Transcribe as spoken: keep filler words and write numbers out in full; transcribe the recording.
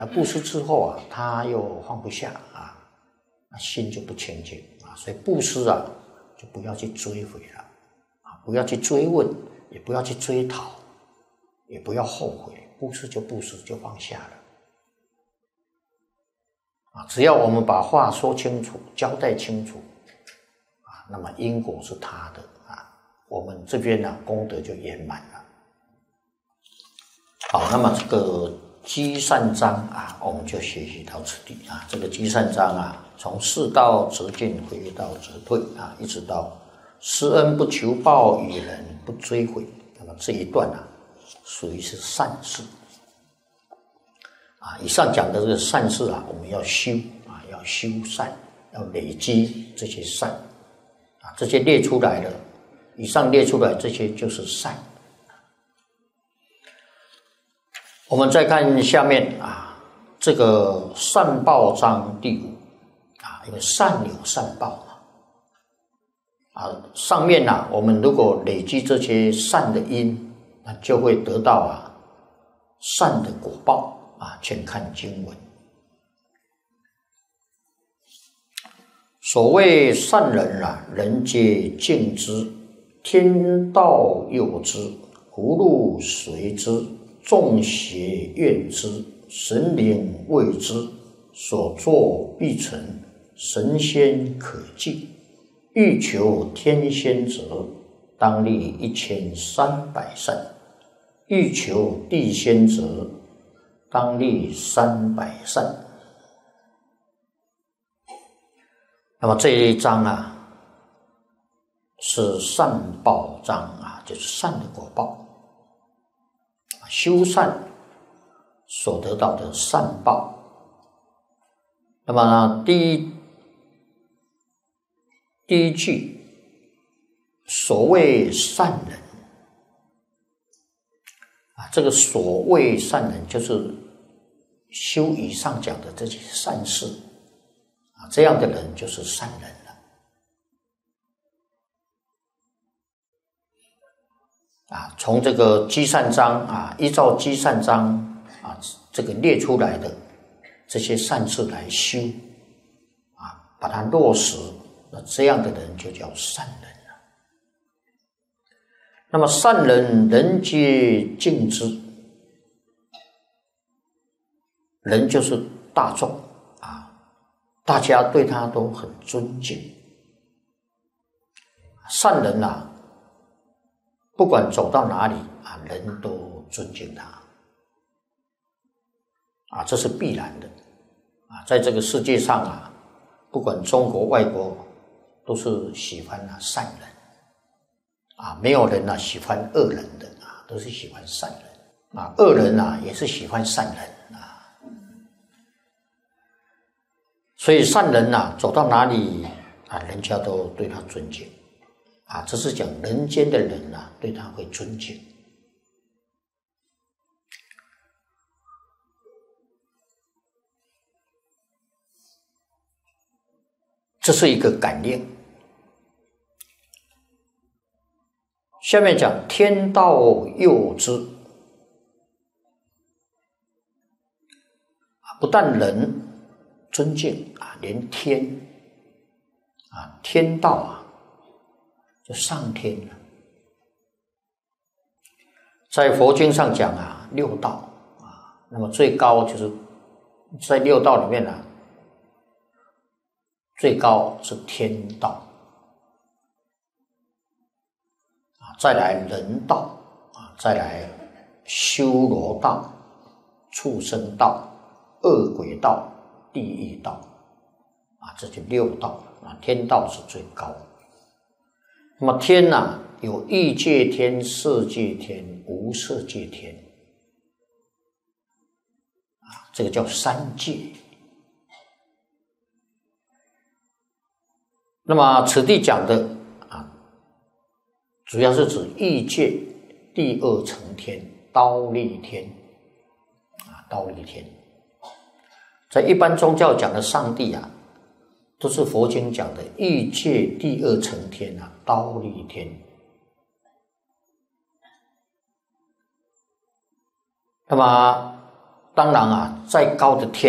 那布施之后啊，他又放不下啊，那心就不清净啊。所以布施啊，就不要去追回了啊，不要去追问，也不要去追讨，也不要后悔，布施就布施，就放下了啊。只要我们把话说清楚，交代清楚啊，那么因果是他的啊，我们这边呢、啊、功德就圆满了。好，那么这个积善章啊，我们就学习到此地啊。这个积善章啊，从世道直进，回道直退啊，一直到施恩不求报，与人不追悔。那么这一段啊，属于是善事啊。以上讲的这个善事啊，我们要修啊，要修善，要累积这些善啊，这些列出来了，以上列出来这些就是善。我们再看下面啊，这个善报章第五啊，因为善有善报嘛啊，上面啊，我们如果累积这些善的因，那就会得到啊善的果报啊。请看经文，所谓善人啊，人皆敬之，天道佑之，福禄随之。众邪怨之，神灵畏之，所作必成，神仙可敬。欲求天仙者，当立一千三百善；欲求地仙者，当立三百善。那么这一章啊，是善报章啊，就是善的果报。修善所得到的善报。那么呢，第一第一句，所谓善人啊，这个所谓善人就是修以上讲的这些善事啊，这样的人就是善人了。啊，从这个积善章啊，依照积善章啊，这个列出来的这些善事来修啊，把它落实，那这样的人就叫善人了。那么善人，人皆敬之，人就是大众啊，大家对他都很尊敬。善人啊，不管走到哪里啊，人都尊敬他啊，这是必然的啊。在这个世界上啊，不管中国外国，都是喜欢啊善人啊，没有人啊喜欢恶人的啊，都是喜欢善人啊。恶人啊也是喜欢善人啊，所以善人啊走到哪里啊，人家都对他尊敬。啊，这是讲人间的人啊，对他会尊敬。这是一个感应。下面讲天道佑之啊，不但人尊敬啊，连天啊，天道啊。就上天了，在佛经上讲啊，六道啊，那么最高就是在六道里面啊，最高是天道啊，再来人道啊，再来修罗道、畜生道、恶鬼道、地狱道啊，这就六道啊，天道是最高。那么天呐、啊，有欲界天、色界天、无色界天啊，这个叫三界。那么此地讲的啊，主要是指欲界第二层天忉利天啊，忉利天。在一般宗教讲的上帝啊，都是佛经讲的欲界第二层天啊，忉利天。那么当然啊，再高的天